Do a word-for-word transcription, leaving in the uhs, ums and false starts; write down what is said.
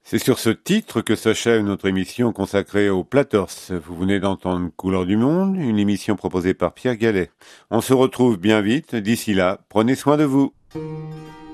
C'est sur ce titre que s'achève notre émission consacrée aux Plators. Vous venez d'entendre Couleurs du Monde, une émission proposée par Pierre Gallet. On se retrouve bien vite. D'ici là, prenez soin de vous.